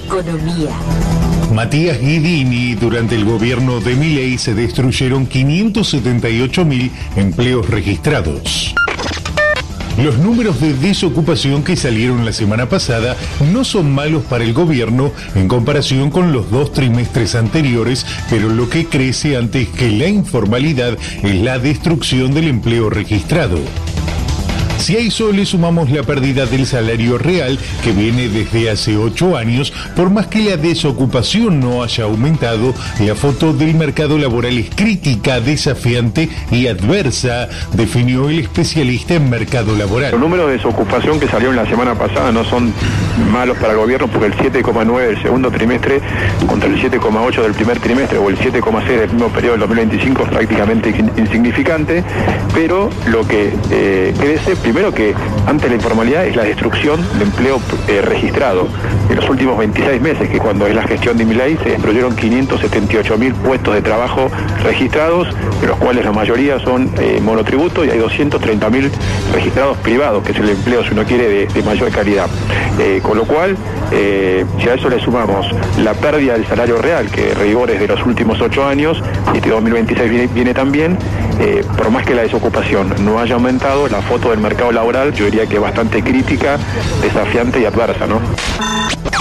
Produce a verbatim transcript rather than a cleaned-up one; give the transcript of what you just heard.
Economía. Matías Guidini, durante el gobierno de Milei se destruyeron quinientos setenta y ocho mil empleos registrados. Los números de desocupación que salieron la semana pasada no son malos para el gobierno en comparación con los dos trimestres anteriores, pero lo que crece antes que la informalidad es la destrucción del empleo registrado. Si a eso le sumamos la pérdida del salario real, que viene desde hace ocho años, por más que la desocupación no haya aumentado, la foto del mercado laboral es crítica, desafiante y adversa, definió el especialista en mercado laboral. Los números de desocupación que salieron la semana pasada no son malos para el gobierno, porque el siete coma nueve del segundo trimestre contra el siete coma ocho del primer trimestre o el siete coma seis del mismo periodo del dos mil veinticinco es prácticamente insignificante, pero lo que eh, crece, primero que ante la informalidad, es la destrucción de empleo eh, registrado. En los últimos veintiséis meses, que cuando es la gestión de Milei, se destruyeron quinientos setenta y ocho mil puestos de trabajo registrados, de los cuales la mayoría son eh, monotributo, y hay doscientos treinta mil registrados privados, que es el empleo, si uno quiere, de, de mayor calidad. Eh, con lo cual, eh, si a eso le sumamos la pérdida del salario real, que de rigor es de los últimos ocho años, y este dos mil veintiséis viene, viene también, eh, por más que la desocupación no haya aumentado, la foto del mercado laboral yo diría que es bastante crítica, desafiante y adversa, ¿no?